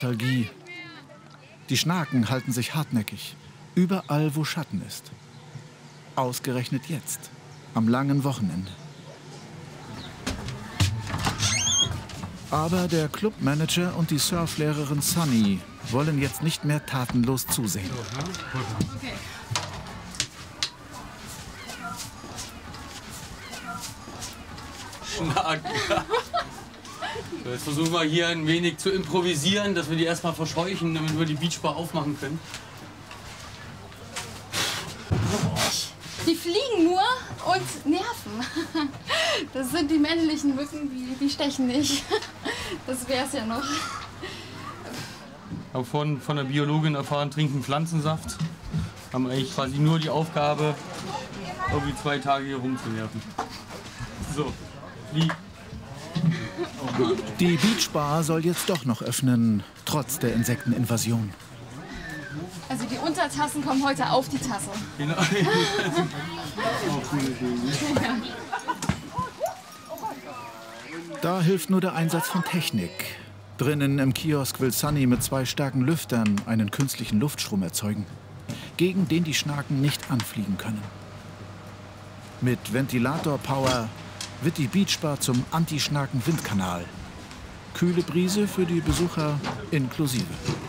Nostalgie. Die Schnaken halten sich hartnäckig, überall wo Schatten ist. Ausgerechnet jetzt, am langen Wochenende. Aber der Clubmanager und die Surflehrerin Sunny wollen jetzt nicht mehr tatenlos zusehen. Okay. Schnaken. So, jetzt versuchen wir hier ein wenig zu improvisieren, dass wir die erstmal verscheuchen, damit wir die Beachbar aufmachen können. Die fliegen nur und nerven. Das sind die männlichen Mücken, die stechen nicht. Das wär's ja noch. Ich habe von der Biologin erfahren, trinken Pflanzensaft. Haben eigentlich quasi nur die Aufgabe, irgendwie 2 Tage hier rumzunerven. So, flieg. Oh, die Beachbar soll jetzt doch noch öffnen, trotz der Insekteninvasion. Also die Untertassen kommen heute auf die Tasse. Genau. Da hilft nur der Einsatz von Technik. Drinnen im Kiosk will Sunny mit 2 starken Lüftern einen künstlichen Luftstrom erzeugen, gegen den die Schnaken nicht anfliegen können. Mit Ventilator-Power wird die Beachbar zum Anti-Schnaken-Windkanal. Kühle Brise für die Besucher inklusive.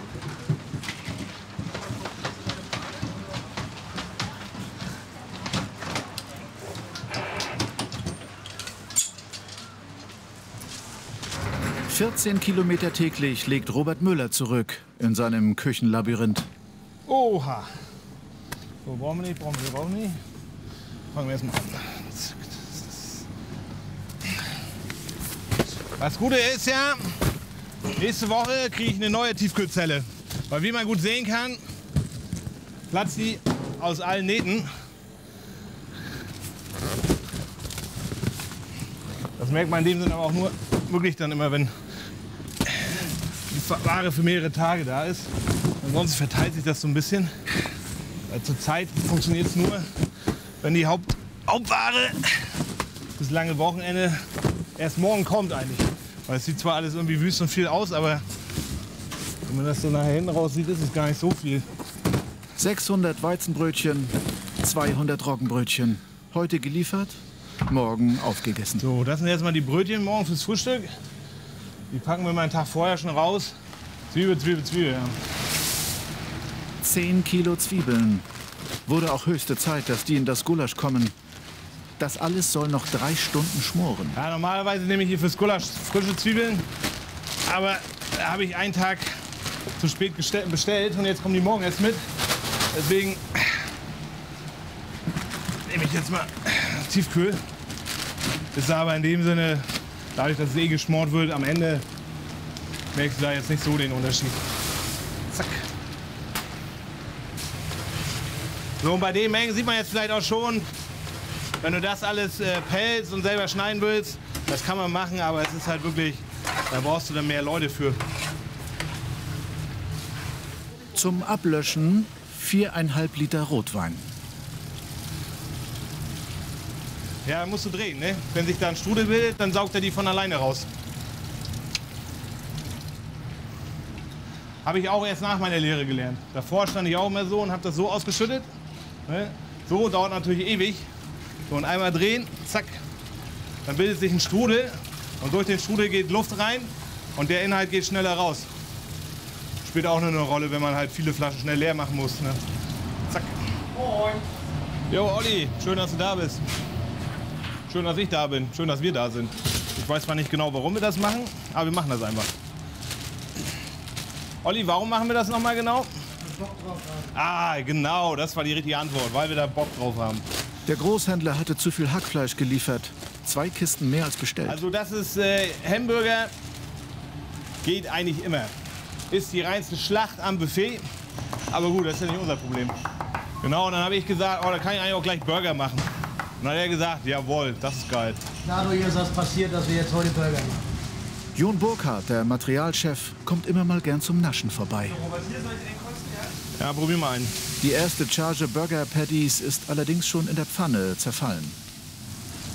...14 Kilometer täglich legt Robert Müller zurück in seinem Küchenlabyrinth. Oha. So, brauchen wir nicht. Fangen wir erstmal an. Das Gute ist ja, nächste Woche kriege ich eine neue Tiefkühlzelle. Weil wie man gut sehen kann, platzt die aus allen Nähten. Das merkt man in dem Sinne aber auch nur wirklich dann immer, wenn die Ware für mehrere Tage da ist. Ansonsten verteilt sich das so ein bisschen. Weil zurzeit funktioniert es nur, wenn die Hauptware das lange Wochenende erst morgen kommt eigentlich. Weil es sieht zwar alles irgendwie wüst und viel aus, aber wenn man das so nachher hinten raus sieht, ist es gar nicht so viel. 600 Weizenbrötchen, 200 Roggenbrötchen. Heute geliefert, morgen aufgegessen. So, das sind jetzt mal die Brötchen morgen fürs Frühstück. Die packen wir mal einen Tag vorher schon raus. Zwiebel, ja. 10 Kilo Zwiebeln. Wurde auch höchste Zeit, dass die in das Gulasch kommen. Das alles soll noch 3 Stunden schmoren. Ja, normalerweise nehme ich hier fürs Gulasch frische Zwiebeln. Aber da habe ich einen Tag zu spät bestellt und jetzt kommen die morgen erst mit. Deswegen nehme ich jetzt mal Tiefkühl. Ist aber in dem Sinne, dadurch, dass es eh geschmort wird, am Ende merkst du da jetzt nicht so den Unterschied. Zack. So, und bei den Mengen sieht man jetzt vielleicht auch schon, wenn du das alles pelzt und selber schneiden willst, das kann man machen, aber es ist halt wirklich, da brauchst du dann mehr Leute für. Zum Ablöschen 4,5 Liter Rotwein. Ja, musst du drehen, ne? Wenn sich da ein Strudel bildet, dann saugt er die von alleine raus. Habe ich auch erst nach meiner Lehre gelernt. Davor stand ich auch immer so und habe das so ausgeschüttet. Ne? So dauert natürlich ewig. So, und einmal drehen, zack. Dann bildet sich ein Strudel und durch den Strudel geht Luft rein und der Inhalt geht schneller raus. Spielt auch nur eine Rolle, wenn man halt viele Flaschen schnell leer machen muss. Ne? Zack. Moin. Jo, Olli, schön, dass du da bist. Schön, dass ich da bin. Schön, dass wir da sind. Ich weiß zwar nicht genau, warum wir das machen, aber wir machen das einfach. Olli, warum machen wir das nochmal genau? Bock drauf haben. Ah, genau, das war die richtige Antwort, weil wir da Bock drauf haben. Der Großhändler hatte zu viel Hackfleisch geliefert. 2 Kisten mehr als bestellt. Also das ist Hamburger, geht eigentlich immer. Ist die reinste Schlacht am Buffet, aber gut, das ist ja nicht unser Problem. Genau, und dann habe ich gesagt, oh, da kann ich eigentlich auch gleich Burger machen. Und dann hat er gesagt, jawohl, das ist geil. Dadurch ist das passiert, dass wir jetzt heute Burger machen. Jon Burkhardt, der Materialchef, kommt immer mal gern zum Naschen vorbei. Ja, probier mal einen. Die erste Charge Burger Patties ist allerdings schon in der Pfanne zerfallen.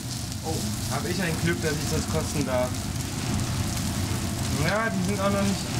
Oh, habe ich ein Glück, dass ich das kosten darf. Ja, die sind auch noch nicht